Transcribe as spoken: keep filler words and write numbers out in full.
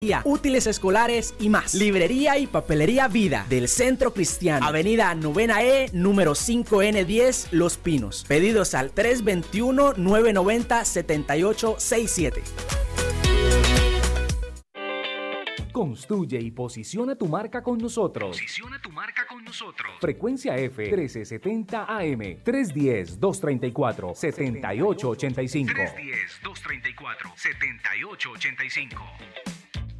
útiles escolares y más. Librería y papelería Vida del Centro Cristiano, Avenida Novena E, número cinco N diez, Los Pinos. Pedidos al tres dos uno, nueve nueve cero, siete ocho seis siete. Construye y posiciona tu marca con nosotros. Posiciona tu marca con nosotros. Frecuencia F trece setenta A M, tres uno cero, dos tres cuatro, siete ocho ocho cinco. tres uno cero, dos tres cuatro, siete ocho ocho cinco.